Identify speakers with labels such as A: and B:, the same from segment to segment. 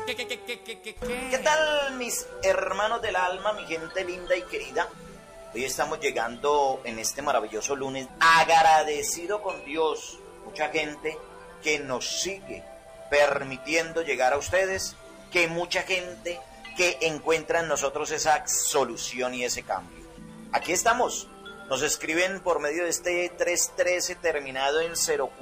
A: ¿Qué tal, mis hermanos del alma, mi gente linda y querida? Hoy estamos llegando en este maravilloso lunes agradecido con Dios. Mucha gente que nos sigue permitiendo llegar a ustedes, que mucha gente que encuentra en nosotros esa solución y ese cambio. Aquí estamos. Nos escriben por medio de este 313 terminado en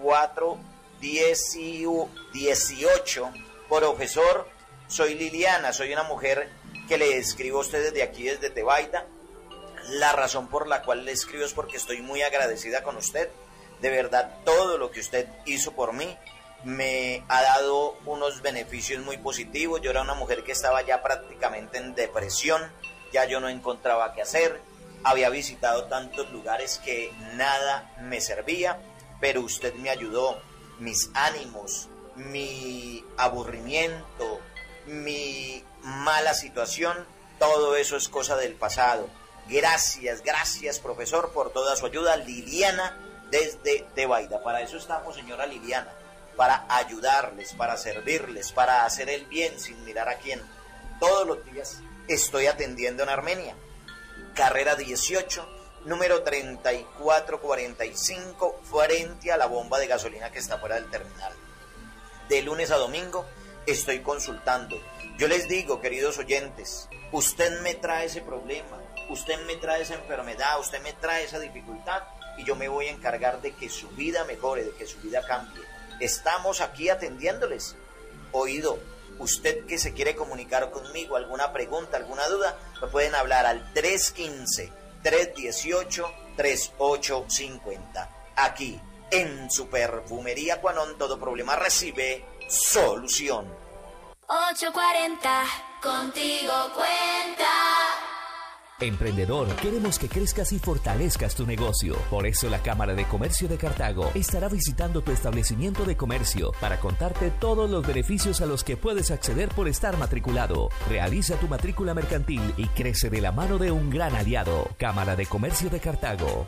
A: 0418. Profesor, soy Liliana, soy una mujer que le escribo a ustedes de aquí desde Tebaida. La razón por la cual le escribo es porque estoy muy agradecida con usted. De verdad, todo lo que usted hizo por mí me ha dado unos beneficios muy positivos. Yo era una mujer que estaba ya prácticamente en depresión, ya yo no encontraba qué hacer. Había visitado tantos lugares que nada me servía, pero usted me ayudó. Mis ánimos, mi aburrimiento, mi mala situación, todo eso es cosa del pasado. Gracias, profesor, por toda su ayuda. Liliana desde Tebaida. Para eso estamos, señora Liliana, para ayudarles, para servirles, para hacer el bien sin mirar a quién. Todos los días estoy atendiendo en Armenia. Carrera 18, número 3445, frente a la bomba de gasolina que está fuera del terminal. De lunes a domingo estoy consultando. Yo les digo, queridos oyentes, usted me trae ese problema, usted me trae esa enfermedad, usted me trae esa dificultad y yo me voy a encargar de que su vida mejore, de que su vida cambie. Estamos aquí atendiéndoles. Oído, usted que se quiere comunicar conmigo, alguna pregunta, alguna duda, me pueden hablar al 315-318-3850. Aquí, en su perfumería Quanon, todo problema recibe solución.
B: 840, contigo cuenta.
C: Emprendedor, queremos que crezcas y fortalezcas tu negocio. Por eso la Cámara de Comercio de Cartago estará visitando tu establecimiento de comercio para contarte todos los beneficios a los que puedes acceder por estar matriculado. Realiza tu matrícula mercantil y crece de la mano de un gran aliado. Cámara de Comercio de Cartago.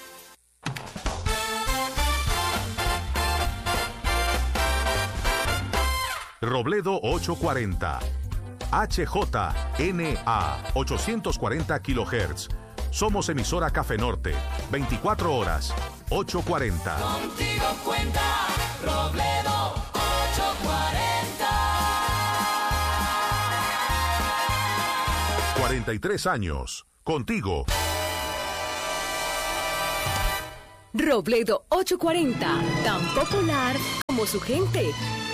D: Robledo 840. HJNA 840 kHz. Somos emisora Café Norte, 24 horas, 840.
B: Contigo cuenta, Robledo 840.
D: 43 años, contigo.
E: Robledo 840, tan popular como su gente.